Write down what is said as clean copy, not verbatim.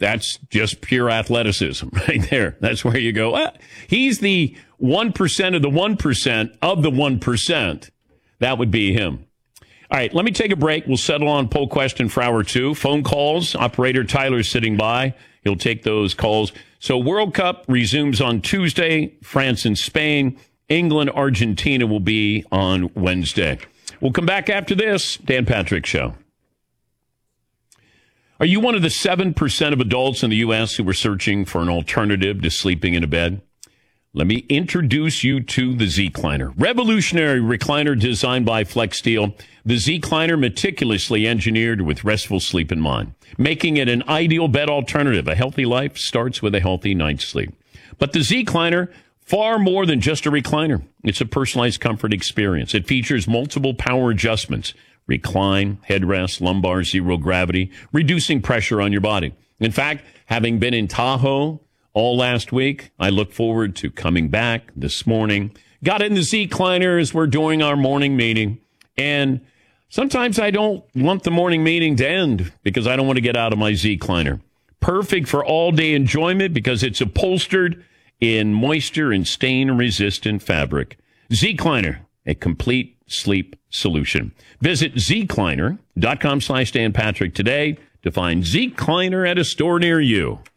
That's just pure athleticism right there. That's where you go, he's the 1% of the 1% of the 1%. That would be him. All right, let me take a break. We'll settle on poll question for hour 2. Phone calls. Operator Tyler's sitting by. He'll take those calls. So World Cup resumes on Tuesday. France and Spain. England, Argentina will be on Wednesday. We'll come back after this. Dan Patrick Show. Are you one of the 7% of adults in the U.S. who are searching for an alternative to sleeping in a bed? Let me introduce you to the Z-Cliner. Revolutionary recliner designed by FlexSteel. The Z-Cliner meticulously engineered with restful sleep in mind, making it an ideal bed alternative. A healthy life starts with a healthy night's sleep. But the Z-Cliner, far more than just a recliner. It's a personalized comfort experience. It features multiple power adjustments. Recline, headrest, lumbar, zero gravity, reducing pressure on your body. In fact, having been in Tahoe all last week, I look forward to coming back this morning. Got in the Z-Cliner as we're doing our morning meeting. And sometimes I don't want the morning meeting to end because I don't want to get out of my Z-Cliner. Perfect for all-day enjoyment because it's upholstered in moisture and stain-resistant fabric. Z-Cliner, a complete sleep solution. Visit zcliner.com/Dan Patrick today to find Z-Cliner at a store near you.